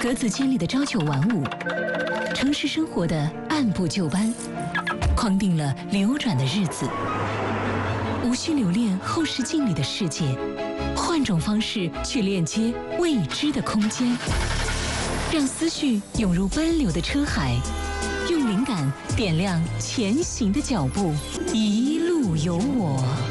格子间里的朝九晚五，城市生活的按部就班，框定了流转的日子。无需留恋后视镜里的世界，换种方式去链接未知的空间，让思绪涌入奔流的车海，用灵感点亮前行的脚步，一路有我。